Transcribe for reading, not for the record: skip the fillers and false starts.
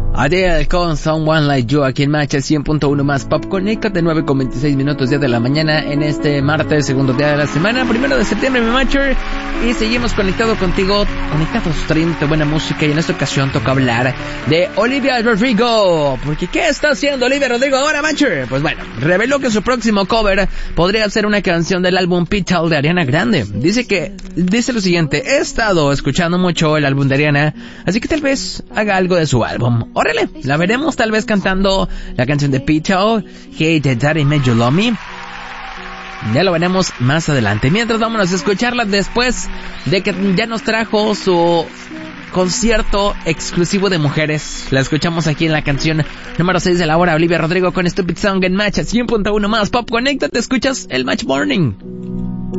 Adele con Someone Like You aquí en Match 100.1 más Pop. Conéctate 9:26 ya de la mañana en este martes, segundo día de la semana, 1 de septiembre, mi Matcher. Y seguimos conectados contigo, conectados de buena música. Y en esta ocasión toca hablar de Olivia Rodrigo. Porque ¿qué está haciendo Olivia Rodrigo ahora, Matcher? Pues bueno, reveló que su próximo cover podría ser una canción del álbum Petal de Ariana Grande. Dice lo siguiente: he estado escuchando mucho el álbum de Ariana, así que tal vez haga algo de su álbum. Órale, la veremos tal vez cantando la canción de Petal, Hey Daddy Made You Love Me. Ya lo veremos más adelante. Mientras, vámonos a escucharla después de que ya nos trajo su concierto exclusivo de mujeres. La escuchamos aquí en la canción número 6 de la hora. Olivia Rodrigo con Stupid Song en Match 100.1 más Pop. Conéctate, escuchas el Match Morning.